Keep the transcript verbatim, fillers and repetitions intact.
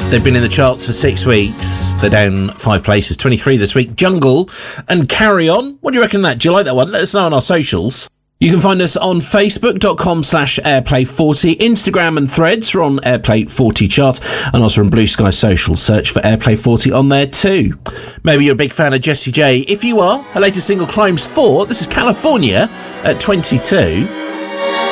They've been in the charts for six weeks. They're down five places, twenty-three this week. Jungle and Carry On. What do you reckon of that? Do you like that one? Let us know on our socials. You can find us on facebook.com slash airplay40, Instagram and Threads. We're on Airplay forty chart, and also on Blue Sky Social. Search for Airplay forty on there too. Maybe you're a big fan of Jessie J. If you are, her latest single Climbs four. This is California at twenty-two.